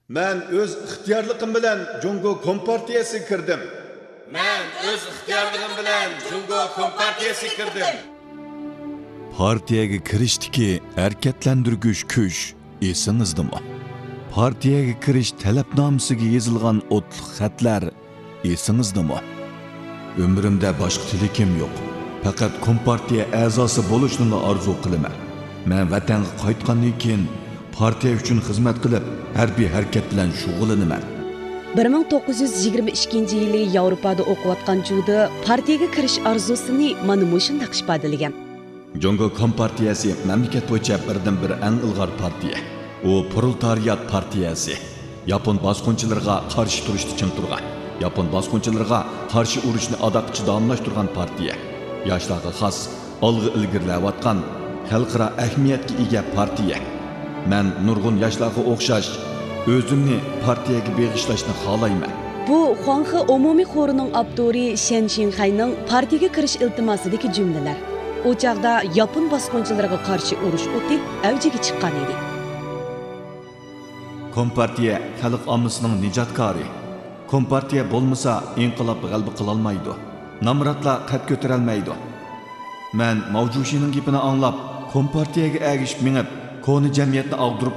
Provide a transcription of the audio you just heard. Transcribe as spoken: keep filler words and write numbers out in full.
Men öz ixtiyorligim bilan Jungo Kompartiyasiga kirdim. Men öz ixtiyorligim bilan Jungo Kompartiyasiga kirdim. Partiyaga kirishdiki harakatlantirgich kuch esingizdami? Partiyaga kirish talabnomasiga yozilgan o'tliq xatlar esingizdami? Umrimda boshqa tilakim yo'q. Faqat Kompartiya a'zosi bo'lishni orzu qilaman. Men vatanga qaytgandan keyin partiya uchun xizmat qilib, harbiy harakat bilan shug'ullanaman. bir ming to'qqiz yuz yigirma ikkinchi yili Yevropada o'qiyotgan chog'da partiyaga kirish orzusini mana shunday ifodalagan. Jungo Kompartiyasi mamlakat bo'yicha birdan bir eng ilg'or partiya. U proletariat partiyasi. Yapon bosqinchilarga qarshi turishni chin turgan. Yapon bosqinchilarga qarshi urushni adoqchi davomlashtirgan partiya. Yoshlarga xos, olg'a ilgirlayotgan, xalqaro ahamiyatga ega partiya. Men nurg'un yoshlarga o'xshash o'zimni partiyaga beg'ishlashni xohlayman. Bu Xuanxe umumiy xorining avtori Shen Xinhayning partiyaga kirish iltimosidagi jumlalar. O chaqda Yapon bosqinchilariga qarshi urush o'ti avjiga chiqqan edi. Kompartiya xalq ommasining nijotkori. Kompartiya bo'lmasa inqilob g'alaba qila olmaydi. Namratlar qad ko'tara olmaydi. Men Mavjushining gapini anglab, Kompartiyaga ergishib minib, koni jamiyatni og'dirib